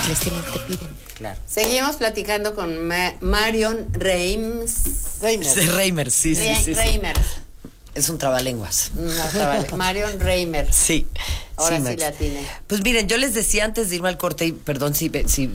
les te piden. Claro. Seguimos platicando con Marion Reimers. Reimers, sí. Reimers. Es un trabalenguas. Marion Reimers. Sí. Ahora sí la tiene. Pues miren, yo les decía antes de irme al corte, y perdón si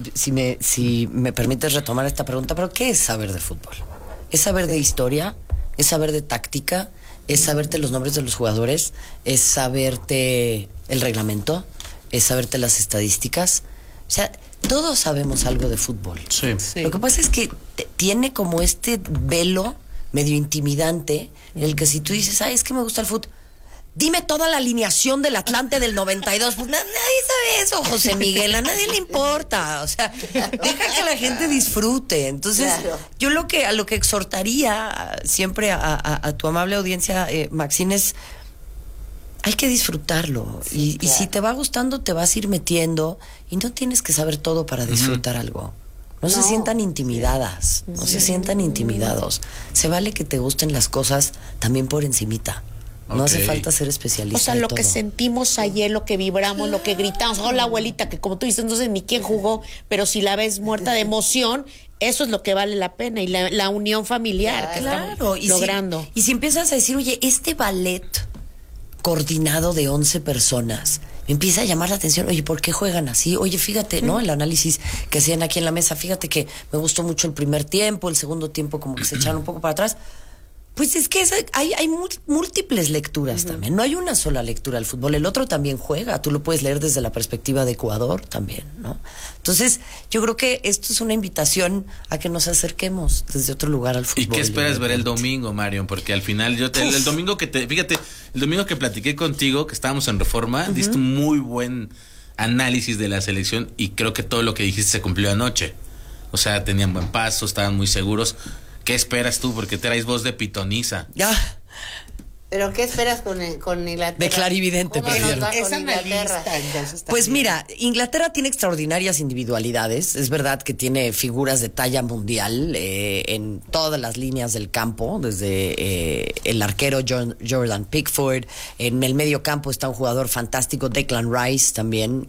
me permites retomar esta pregunta, pero ¿qué es saber de fútbol? ¿Es saber de historia? ¿Es saber de táctica? ¿Es saberte los nombres de los jugadores? ¿Es saberte el reglamento? ¿Es saberte las estadísticas? O sea, todos sabemos algo de fútbol. Sí. Lo que pasa es que tiene como este velo medio intimidante en el que si tú dices, ay, es que me gusta el fútbol, dime toda la alineación del Atlante del 92. Pues nadie sabe eso, José Miguel, a nadie le importa. O sea, deja que la gente disfrute. Entonces, claro. Yo a lo que exhortaría siempre a tu amable audiencia, Maxine, es hay que disfrutarlo. Sí, y si te va gustando, te vas a ir metiendo y no tienes que saber todo para disfrutar algo. No se sientan intimidadas, no se sientan intimidados. Se vale que te gusten las cosas también por encimita. No hace falta ser especialista. O sea, lo que sentimos ayer, lo que vibramos, lo que gritamos, hola abuelita, que como tú dices, no sé ni quién jugó, pero si la ves muerta de emoción, eso es lo que vale la pena y la unión familiar que estamos logrando. Y si empiezas a decir, oye, este ballet coordinado de 11 personas me empieza a llamar la atención, oye, ¿por qué juegan así? Oye, fíjate, ¿no? El análisis que hacían aquí en la mesa, fíjate que me gustó mucho el primer tiempo, el segundo tiempo como que se echaron un poco para atrás. Pues es que hay múltiples lecturas también, no hay una sola lectura del fútbol, el otro también juega, tú lo puedes leer desde la perspectiva de Ecuador también, ¿no? Entonces, yo creo que esto es una invitación a que nos acerquemos desde otro lugar al fútbol. ¿Y qué esperas ver el domingo, Marion? Porque al final el domingo fíjate, el domingo que platiqué contigo, que estábamos en Reforma, diste un muy buen análisis de la selección y creo que todo lo que dijiste se cumplió anoche. O sea, tenían buen paso, estaban muy seguros. ¿Qué esperas tú? Porque traes voz de pitoniza. Ya. ¿Pero qué esperas con Inglaterra? De clarividente, ¿Cómo nos va es con Inglaterra? analista, pues mira, Inglaterra tiene extraordinarias individualidades. Es verdad que tiene figuras de talla mundial en todas las líneas del campo, desde el arquero Jordan Pickford. En el medio campo está un jugador fantástico, Declan Rice también.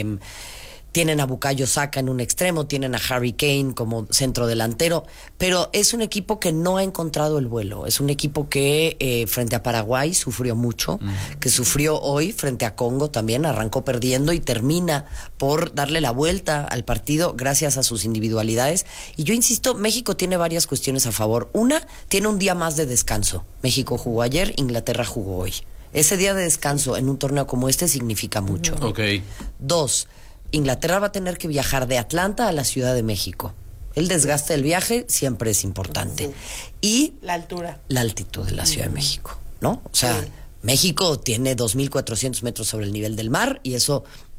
Tienen a Bukayo Saka en un extremo, tienen a Harry Kane como centro delantero, pero es un equipo que no ha encontrado el vuelo. Es un equipo que frente a Paraguay sufrió mucho, que sufrió hoy frente a Congo también, arrancó perdiendo y termina por darle la vuelta al partido gracias a sus individualidades. Y yo insisto, México tiene varias cuestiones a favor. Una, tiene un día más de descanso. México jugó ayer, Inglaterra jugó hoy. Ese día de descanso en un torneo como este significa mucho. Okay. 2, Inglaterra va a tener que viajar de Atlanta a la Ciudad de México. El desgaste del viaje siempre es importante. Y la altura. La altitud de la Ciudad de México, ¿no? O sea, México tiene 2.400 metros sobre el nivel del mar y eso